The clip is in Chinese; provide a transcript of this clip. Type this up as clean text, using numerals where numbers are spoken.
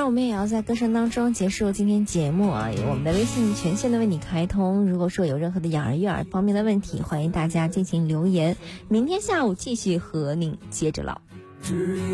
然我们也要在歌声当中结束今天节目啊，我们的微信全线的为你开通，如果说有任何的养儿育儿方面的问题，欢迎大家进行留言，明天下午继续和您接着唠。